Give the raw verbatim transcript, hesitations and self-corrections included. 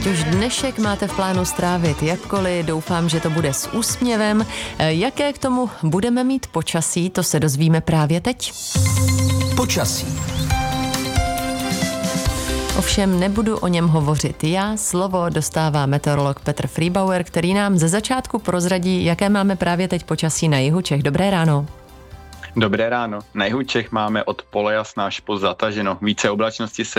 Ať už dnešek máte v plánu strávit jakkoliv, doufám, že to bude s úsměvem. Jaké k tomu budeme mít počasí, to se dozvíme právě teď. Počasí. Ovšem nebudu o něm hovořit já, slovo dostává meteorolog Petr Friebauer, který nám ze začátku prozradí, jaké máme právě teď počasí na jihu Čech. Dobré ráno. Dobré ráno. Na jihu Čech máme od polojasna až po zataženo. Více oblačnosti se